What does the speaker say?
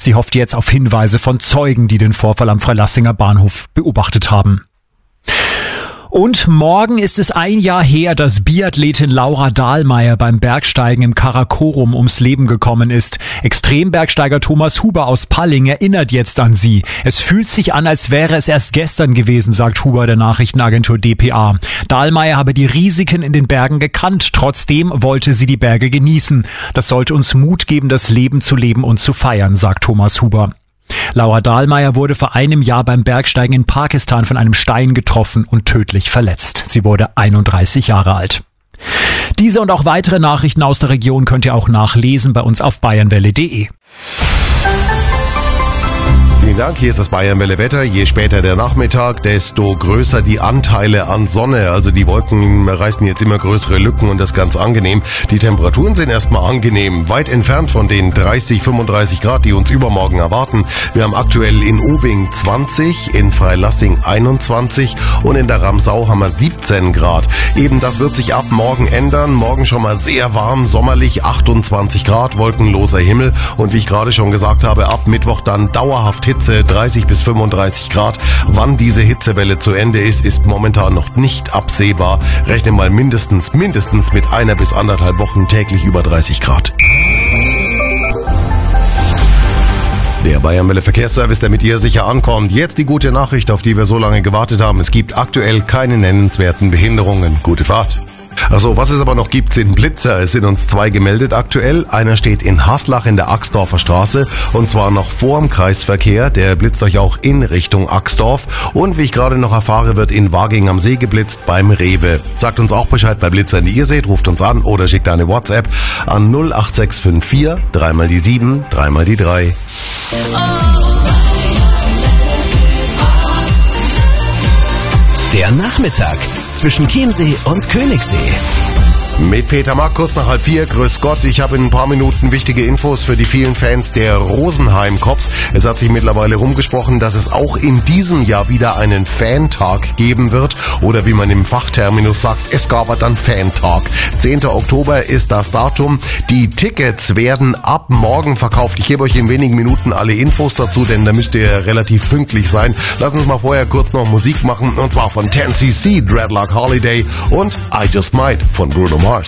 Sie hofft jetzt auf Hinweise von Zeugen, die den Vorfall am Freilassinger Bahnhof beobachtet haben. Und morgen ist es 1 Jahr her, dass Biathletin Laura Dahlmeier beim Bergsteigen im Karakorum ums Leben gekommen ist. Extrembergsteiger Thomas Huber aus Palling erinnert jetzt an sie. Es fühlt sich an, als wäre es erst gestern gewesen, sagt Huber der Nachrichtenagentur dpa. Dahlmeier habe die Risiken in den Bergen gekannt. Trotzdem wollte sie die Berge genießen. Das sollte uns Mut geben, das Leben zu leben und zu feiern, sagt Thomas Huber. Laura Dahlmeier wurde vor einem Jahr beim Bergsteigen in Pakistan von einem Stein getroffen und tödlich verletzt. Sie wurde 31 Jahre alt. Diese und auch weitere Nachrichten aus der Region könnt ihr auch nachlesen bei uns auf bayernwelle.de. Vielen Dank, hier ist das Bayernwelle Wetter. Je später der Nachmittag, desto größer die Anteile an Sonne. Also die Wolken reißen jetzt immer größere Lücken und das ist ganz angenehm. Die Temperaturen sind erstmal angenehm, weit entfernt von den 30, 35 Grad, die uns übermorgen erwarten. Wir haben aktuell in Ubing 20, in Freilassing 21 und in der Ramsau haben wir 17 Grad. Eben das wird sich ab morgen ändern. Morgen schon mal sehr warm, sommerlich 28 Grad, wolkenloser Himmel. Und wie ich gerade schon gesagt habe, ab Mittwoch dann dauerhaft Hitze, 30 bis 35 Grad. Wann diese Hitzewelle zu Ende ist, ist momentan noch nicht absehbar. Rechne mal mindestens mit 1 bis 1,5 Wochen täglich über 30 Grad. Der Bayernwelle Verkehrsservice, der mit ihr sicher ankommt. Jetzt die gute Nachricht, auf die wir so lange gewartet haben. Es gibt aktuell keine nennenswerten Behinderungen. Gute Fahrt. Achso, was es aber noch gibt, sind Blitzer. Es sind uns 2 gemeldet aktuell. Einer steht in Haslach in der Axdorfer Straße und zwar noch vor dem Kreisverkehr. Der blitzt euch auch in Richtung Axdorf. Und wie ich gerade noch erfahre, wird in Waging am See geblitzt beim Rewe. Sagt uns auch Bescheid bei Blitzern, die ihr seht. Ruft uns an oder schickt eine WhatsApp an 08654 3 mal die 7, 3 mal die 3. Der Nachmittag zwischen Chiemsee und Königssee. Mit Peter Mack, kurz nach 3:30. Grüß Gott, ich habe in ein paar Minuten wichtige Infos für die vielen Fans der Rosenheim Cops. Es hat sich mittlerweile rumgesprochen, dass es auch in diesem Jahr wieder einen Fantag geben wird. Oder wie man im Fachterminus sagt, es gab dann Fantag. 10. Oktober ist das Datum. Die Tickets werden ab morgen verkauft. Ich gebe euch in wenigen Minuten alle Infos dazu, denn da müsst ihr relativ pünktlich sein. Lass uns mal vorher kurz noch Musik machen, und zwar von 10cc, Dreadlock Holiday und I Just Might von Bruno Mars.